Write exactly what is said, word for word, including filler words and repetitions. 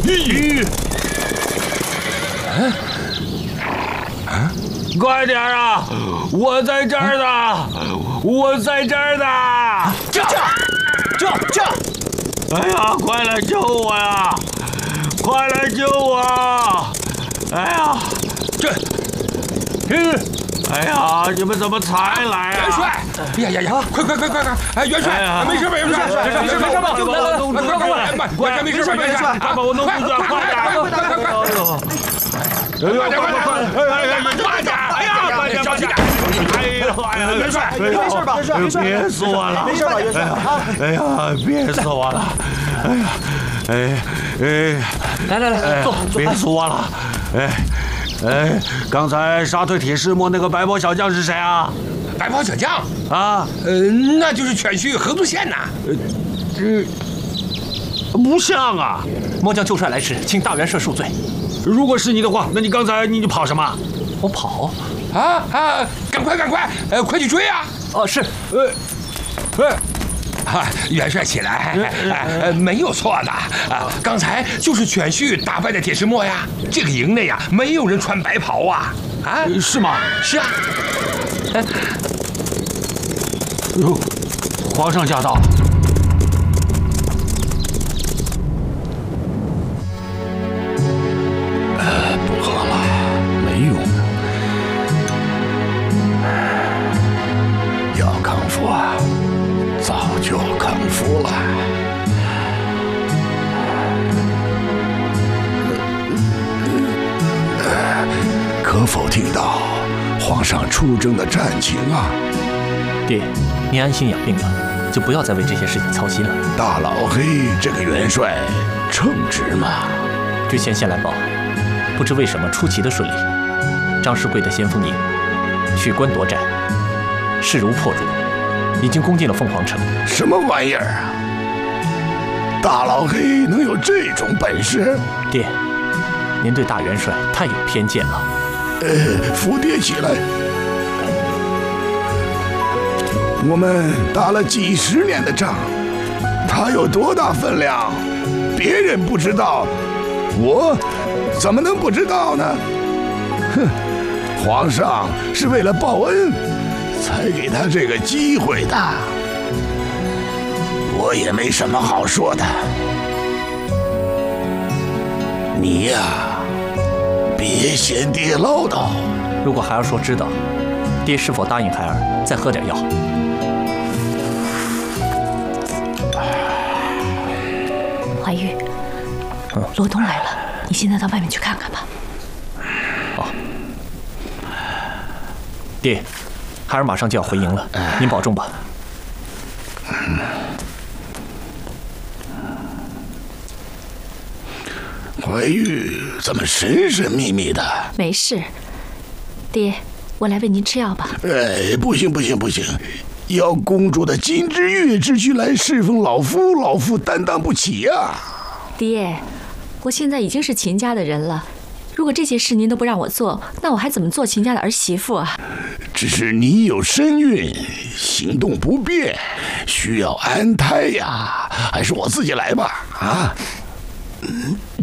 咦！啊啊！快点啊！我在这儿呢！我在这儿呢！ 这这这这！ 哎呀，快来救我呀！快来救我！哎呀， 这， 嗯，哎呀，你们怎么才来啊？ 元帅！哎呀呀呀！快快快快快！哎，元帅，没事吧？元帅，没事没事没事吧？ 快把我弄出去！ 快快没事吧？元帅， 快把我弄出去！快点！ 快快快快！ 哎呦，快快快！哎呀，快点！哎呀，快点！小心点！哎呦，哎呀，元帅， 没事吧？元帅，没事， 别死我了！ 没事吧？元帅， 哎呀，别死我了！哎呀，哎哎， 来来来，坐， 别死我了！哎哎，刚才杀退铁石磨那个白袍小将是谁啊？ 白袍小将啊， 呃，那就是犬须河东县呐。 这不像啊！ 末将旧帅来迟，请大元帅恕罪。 如果是你的话，那你刚才你你跑什么？ 我跑啊啊！赶快赶快，呃，快去追啊！ 哦，是， 呃，呃。 啊，元帅起来，呃，没有错的啊！刚才就是犬须打败的铁石磨呀。这个营内呀，没有人穿白袍啊！啊， 是吗？ 是啊。 哎，哟，皇上驾到！ 呃，不喝了，没用。要康复啊！早就康复了。可否听到皇上出征的战情啊？ 爹，您安心养病了，就不要再为这些事情操心了。 大老黑这个元帅称职吗？ 据前线来报，不知为什么出奇的顺利。张世贵的先锋营取关夺寨，势如破竹。已经攻进了凤凰城。 什么玩意儿啊！大老黑能有这种本事？ 爹，您对大元帅太有偏见了。 呃，扶爹起来。我们打了几十年的仗，他有多大分量，别人不知道，我怎么能不知道呢？哼，皇上是为了报恩才给他这个机会的，我也没什么好说的。你呀，别嫌爹唠叨。 如果孩儿说知道，爹是否答应孩儿再喝点药？ 怀玉，罗东来了，你现在到外面去看看吧。 好，爹。孩儿马上就要回营了，您保重吧。 怀玉怎么神神秘秘的？ 没事，爹，我来为您吃药吧。 哎，不行不行不行，要公主的金枝玉之躯来侍奉老夫，老夫担当不起呀、啊。 爹，我现在已经是秦家的人了。如果这些事您都不让我做，那我还怎么做秦家的儿媳妇啊？ 只是你有身孕，行动不便，需要安胎呀，还是我自己来吧。啊，嗯。